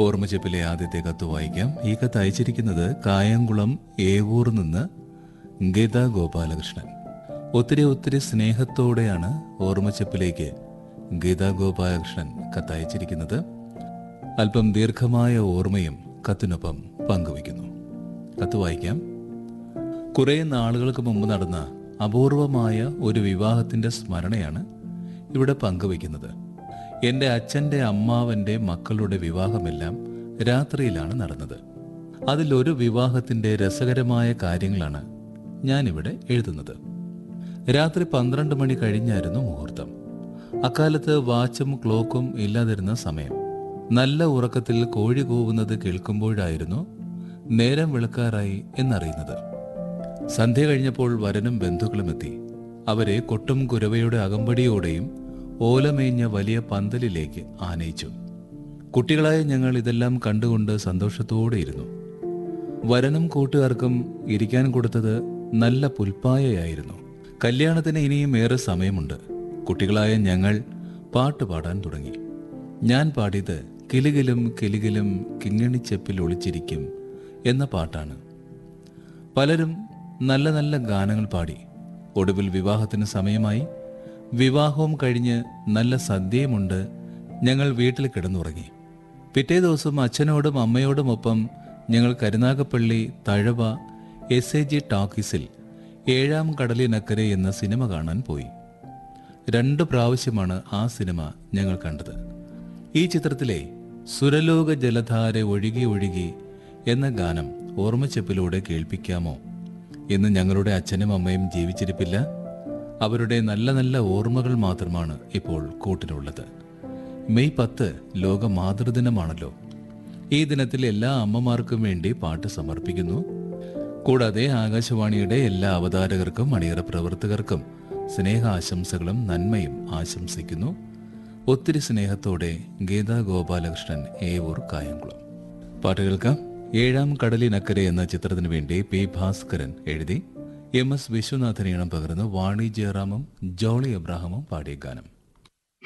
ഓർമ്മച്ചെപ്പിലെ ആദ്യത്തെ കത്ത് വായിക്കാം. ഈ കത്ത് അയച്ചിരിക്കുന്നത് കായംകുളം ഏവൂർ നിന്ന് ഗീതാ ഗോപാലകൃഷ്ണൻ. ഒത്തിരി സ്നേഹത്തോടെയാണ് ഓർമ്മച്ചെപ്പിലേക്ക് ഗീതാ ഗോപാലകൃഷ്ണൻ കത്തയച്ചിരിക്കുന്നത്. അല്പം ദീർഘമായ ഓർമ്മയും കത്തിനൊപ്പം പങ്കുവയ്ക്കുന്നു. കത്ത് വായിക്കാം. കുറെ നാളുകൾക്ക് മുമ്പ് നടന്ന അപൂർവമായ ഒരു വിവാഹത്തിന്റെ സ്മരണയാണ് ഇവിടെ പങ്കുവയ്ക്കുന്നത്. എൻ്റെ അച്ഛൻ്റെ അമ്മാവൻ്റെ മക്കളുടെ വിവാഹമെല്ലാം രാത്രിയിലാണ് നടന്നത്. അതിലൊരു വിവാഹത്തിൻ്റെ രസകരമായ കാര്യങ്ങളാണ് ഞാനിവിടെ എഴുതുന്നത്. രാത്രി 12 മണി കഴിഞ്ഞായിരുന്നു മുഹൂർത്തം. അക്കാലത്ത് വാച്ചും ക്ലോക്കും ഇല്ലാതിരുന്ന സമയം. നല്ല ഉറക്കത്തിൽ കോഴി കൂവുന്നത് കേൾക്കുമ്പോഴായിരുന്നു നേരം വെളുക്കാറായി എന്നറിയുന്നത്. സന്ധ്യ കഴിഞ്ഞപ്പോൾ വരനും ബന്ധുക്കളും എത്തി. അവരെ കൊട്ടും കുരവയുടെ അകമ്പടിയോടെയും ഓലമേഞ്ഞ വലിയ പന്തലിലേക്ക് ആനയിച്ചു. കുട്ടികളായ ഞങ്ങൾ ഇതെല്ലാം കണ്ടുകൊണ്ട് സന്തോഷത്തോടെ ഇരുന്നു. വരനും കൂട്ടുകാർക്കും ഇരിക്കാൻ കൊടുത്തത് നല്ല പുൽപ്പായയായിരുന്നു. കല്യാണത്തിന് ഇനിയും ഏറെ സമയമുണ്ട്. കുട്ടികളായ ഞങ്ങൾ പാട്ട് പാടാൻ തുടങ്ങി. ഞാൻ പാടിയത് കിലുകിലും കിലുകിലും കിങ്ങിണിച്ചെപ്പിൽ ഒളിച്ചിരിക്കും എന്ന പാട്ടാണ്. പലരും നല്ല നല്ല ഗാനങ്ങൾ പാടി. ഒടുവിൽ വിവാഹത്തിന് സമയമായി. വിവാഹവും കഴിഞ്ഞ് നല്ല സദ്യയുമുണ്ട്. ഞങ്ങൾ വീട്ടിൽ കിടന്നുറങ്ങി. പിറ്റേ ദിവസം അച്ഛനോടും അമ്മയോടുമൊപ്പം ഞങ്ങൾ കരുനാഗപ്പള്ളി തഴവ SAG ടാക്കീസിൽ 7-ാം കടലിനക്കരെ എന്ന സിനിമ കാണാൻ പോയി. 2 പ്രാവശ്യമാണ് ആ സിനിമ ഞങ്ങൾ കണ്ടത്. ഈ ചിത്രത്തിലെ സുരലോക ജലധാര ഒഴുകി ഒഴുകി എന്ന ഗാനം ഓർമ്മച്ചെപ്പിലൂടെ കേൾപ്പിക്കാമോ എന്ന് ഞങ്ങളുടെ അച്ഛനും അമ്മയും ജീവിച്ചിരിപ്പില്ല. അവരുടെ നല്ല നല്ല ഓർമ്മകൾ മാത്രമാണ് ഇപ്പോൾ കൂട്ടിനുള്ളത്. മെയ് 10 ലോക മാതൃദിനമാണല്ലോ. ഈ ദിനത്തിൽ എല്ലാ അമ്മമാർക്കും വേണ്ടി പാട്ട് സമർപ്പിക്കുന്നു. കൂടാതെ ആകാശവാണിയുടെ എല്ലാ അവതാരകർക്കും അണിയറ പ്രവർത്തകർക്കും സ്നേഹാശംസകളും നന്മയും ആശംസിക്കുന്നു. ഒത്തിരി സ്നേഹത്തോടെ ഗീതാ ഗോപാലകൃഷ്ണൻ, ഏവൂർ, കായംകുളം. പാട്ട് കേൾക്കാം. 7-ാം കടലിനക്കരെ എന്ന ചിത്രത്തിനു വേണ്ടി P. ഭാസ്കരൻ എഴുതി MS വിശ്വനാഥൻ ഈണം പകർന്ന് വാണി ജയറാമും ജോളി എബ്രാഹിമും പാടിയ ഗാനം.